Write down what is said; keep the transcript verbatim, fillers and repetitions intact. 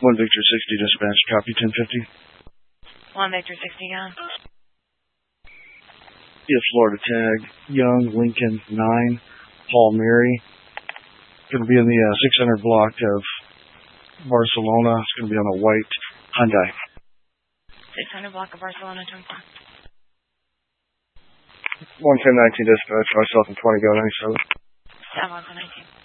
one Victor sixty dispatch, copy ten fifty. one Victor sixty gone. Yeah, Florida tag, Young, Lincoln, nine, Paul Mary. Going to be in the uh, six hundred block of Barcelona. It's going to be on a white Hyundai. six hundred block of Barcelona, twenty-four. one ten nineteen dispatch, myself and twenty go ninety-seven. seven one nineteen.